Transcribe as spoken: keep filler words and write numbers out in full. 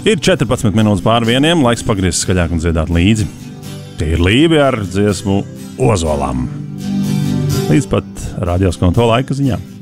Ir četrpadsmit minūtes pār vieniem, laiks pagriezt skaļāk un dziedāt līdzi. Tie ir Lībi ar dziesmu Ozolām. Līdz pat radioskonto laika ziņām.